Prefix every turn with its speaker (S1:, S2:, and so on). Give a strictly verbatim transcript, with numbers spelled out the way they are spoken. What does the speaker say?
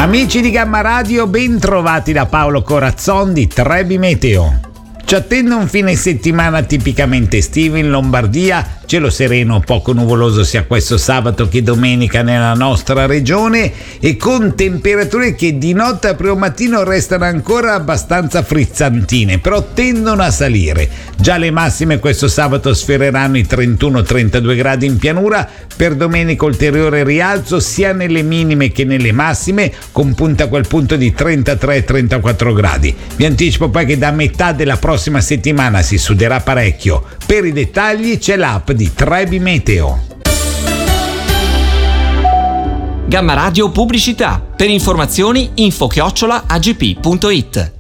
S1: Amici di Gamma Radio, ben trovati da Paolo Corazzon di Trebi Meteo. Ci attende un fine settimana tipicamente estivo in Lombardia, cielo sereno, poco nuvoloso sia questo sabato che domenica nella nostra regione e con temperature che di notte a primo mattino restano ancora abbastanza frizzantine, però tendono a salire. Già le massime questo sabato sfioreranno i trentuno trentadue gradi in pianura, per domenica ulteriore rialzo sia nelle minime che nelle massime, con punta a quel punto di trentatré trentaquattro gradi. Vi anticipo poi che da metà della prossima prossima settimana si suderà parecchio. Per i dettagli c'è l'app di Trebi Meteo.
S2: Gamma Radio Pubblicità. Per informazioni info chiocciola a g p punto it.